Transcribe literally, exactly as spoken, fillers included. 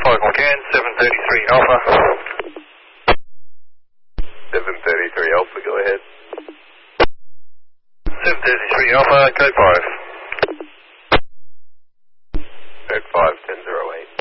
five one can, seven thirty-three Alpha. seven thirty-three Alpha, go ahead. seven thirty-three Alpha, code five. Code five, ten zero eight.